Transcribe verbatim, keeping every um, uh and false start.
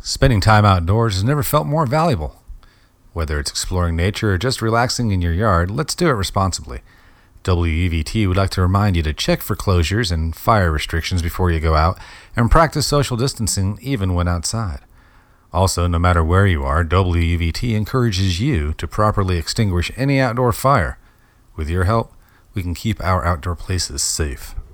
Spending time outdoors has never felt more valuable. Whether it's exploring nature or just relaxing in your yard, let's do it responsibly. W U V T would like to remind you to check for closures and fire restrictions before you go out and practice social distancing even when outside. Also, no matter where you are, W U V T encourages you to properly extinguish any outdoor fire. With your help, we can keep our outdoor places safe.